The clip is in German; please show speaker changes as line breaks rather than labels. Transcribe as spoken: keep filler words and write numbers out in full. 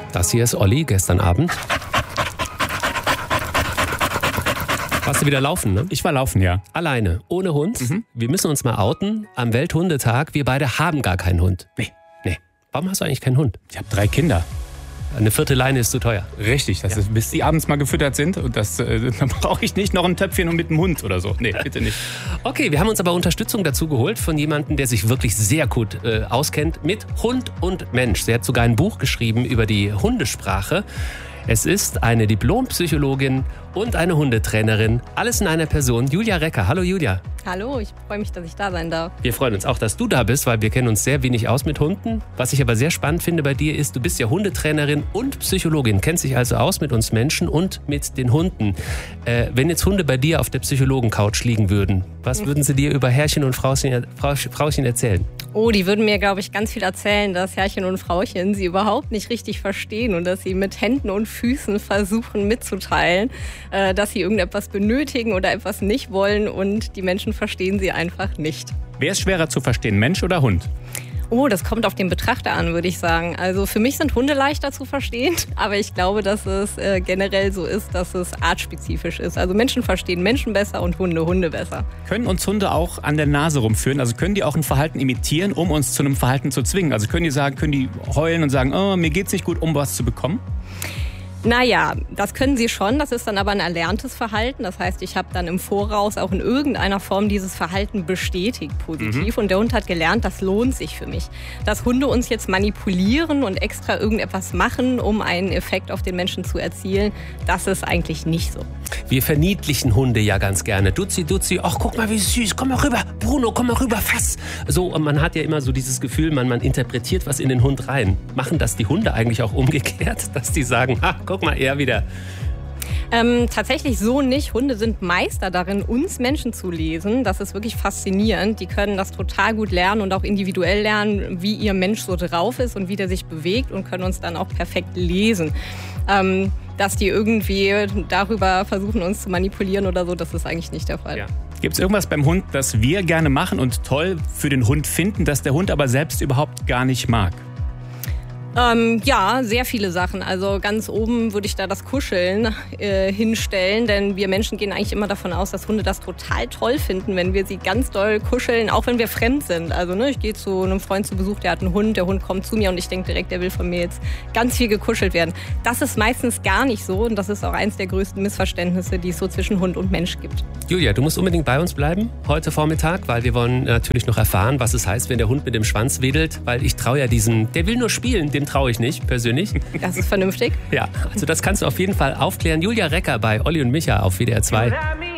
Das hier ist Olli, gestern Abend. Warst du wieder laufen, ne?
Ich war laufen, ja.
Alleine, ohne Hund. Mhm. Wir müssen uns mal outen. Am Welthundetag, wir beide haben gar keinen Hund.
Nee.
Nee. Warum hast du eigentlich keinen Hund?
Ich habe drei Kinder.
Eine vierte Leine ist zu teuer.
Richtig, das ja. ist, bis die abends mal gefüttert sind. Und das, äh, dann brauche ich nicht noch ein Töpfchen mit einem Hund oder so. Nee, bitte nicht.
Okay, wir haben uns aber Unterstützung dazu geholt von jemandem, der sich wirklich sehr gut äh, auskennt mit Hund und Mensch. Sie hat sogar ein Buch geschrieben über die Hundesprache. Es ist eine Diplompsychologin und eine Hundetrainerin. Alles in einer Person. Julia Recker. Hallo Julia.
Hallo, ich freue mich, dass ich da sein darf.
Wir freuen uns auch, dass du da bist, weil wir kennen uns sehr wenig aus mit Hunden. Was ich aber sehr spannend finde bei dir ist, du bist ja Hundetrainerin und Psychologin, kennst dich also aus mit uns Menschen und mit den Hunden. Äh, wenn jetzt Hunde bei dir auf der Psychologencouch liegen würden, was würden sie dir über Herrchen und Frauchen, Frauchen erzählen?
Oh, die würden mir, glaube ich, ganz viel erzählen, dass Herrchen und Frauchen sie überhaupt nicht richtig verstehen und dass sie mit Händen und Füßen versuchen mitzuteilen, äh, dass sie irgendetwas benötigen oder etwas nicht wollen und die Menschen verstehen sie einfach nicht.
Wer ist schwerer zu verstehen, Mensch oder Hund?
Oh, das kommt auf den Betrachter an, würde ich sagen. Also für mich sind Hunde leichter zu verstehen, aber ich glaube, dass es äh, generell so ist, dass es artspezifisch ist. Also Menschen verstehen Menschen besser und Hunde Hunde besser.
Können uns Hunde auch an der Nase rumführen? Also können die auch ein Verhalten imitieren, um uns zu einem Verhalten zu zwingen? Also können die sagen, können die heulen und sagen, oh, mir geht's nicht gut, um was zu bekommen?
Naja, das können sie schon, das ist dann aber ein erlerntes Verhalten. Das heißt, ich habe dann im Voraus auch in irgendeiner Form dieses Verhalten bestätigt, positiv. Mhm. Und der Hund hat gelernt, das lohnt sich für mich. Dass Hunde uns jetzt manipulieren und extra irgendetwas machen, um einen Effekt auf den Menschen zu erzielen, das ist eigentlich nicht so.
Wir verniedlichen Hunde ja ganz gerne. Duzi, Duzi, ach guck mal, wie süß, komm mal rüber. Bruno, komm mal rüber, fass. So, und man hat ja immer so dieses Gefühl, man, man interpretiert was in den Hund rein. Machen das die Hunde eigentlich auch umgekehrt, dass die sagen, ha, guck mal, er wieder.
Ähm, tatsächlich so nicht. Hunde sind Meister darin, uns Menschen zu lesen. Das ist wirklich faszinierend. Die können das total gut lernen und auch individuell lernen, wie ihr Mensch so drauf ist und wie der sich bewegt und können uns dann auch perfekt lesen. Ähm, dass die irgendwie darüber versuchen, uns zu manipulieren oder so, das ist eigentlich nicht der Fall.
Ja. Gibt es irgendwas beim Hund, das wir gerne machen und toll für den Hund finden, das der Hund aber selbst überhaupt gar nicht mag?
Ähm, ja, sehr viele Sachen. Also ganz oben würde ich da das Kuscheln äh, hinstellen, denn wir Menschen gehen eigentlich immer davon aus, dass Hunde das total toll finden, wenn wir sie ganz doll kuscheln, auch wenn wir fremd sind. Also ne, ich gehe zu einem Freund zu Besuch, der hat einen Hund, der Hund kommt zu mir und ich denke direkt, der will von mir jetzt ganz viel gekuschelt werden. Das ist meistens gar nicht so und das ist auch eins der größten Missverständnisse, die es so zwischen Hund und Mensch gibt.
Julia, du musst unbedingt bei uns bleiben heute Vormittag, weil wir wollen natürlich noch erfahren, was es heißt, wenn der Hund mit dem Schwanz wedelt, weil ich traue ja diesen, der will nur spielen, dem traue ich nicht, persönlich.
Das ist vernünftig.
Ja, also das kannst du auf jeden Fall aufklären. Julia Recker bei Olli und Micha auf W D R zwei.